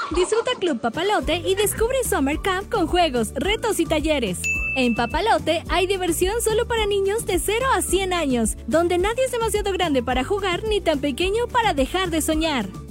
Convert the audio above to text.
Disfruta Club Papalote y descubre Summer Camp con juegos, retos y talleres. En Papalote hay diversión solo para niños de 0 a 100 años, donde nadie es demasiado grande para jugar ni tan pequeño para dejar de soñar.